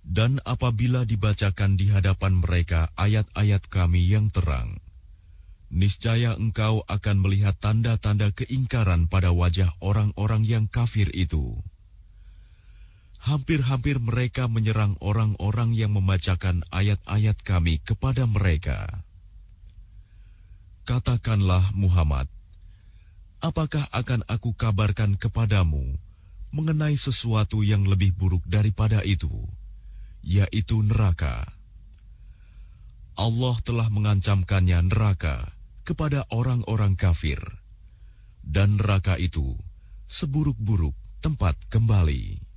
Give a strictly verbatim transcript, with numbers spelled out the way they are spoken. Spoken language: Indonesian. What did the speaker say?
Dan apabila dibacakan di hadapan mereka ayat-ayat Kami yang terang, niscaya engkau akan melihat tanda-tanda keingkaran pada wajah orang-orang yang kafir itu. Hampir-hampir mereka menyerang orang-orang yang membacakan ayat-ayat Kami kepada mereka. Katakanlah Muhammad, apakah akan aku kabarkan kepadamu mengenai sesuatu yang lebih buruk daripada itu, yaitu neraka? Allah telah mengancamkannya neraka kepada orang-orang kafir, dan neraka itu seburuk-buruk tempat kembali.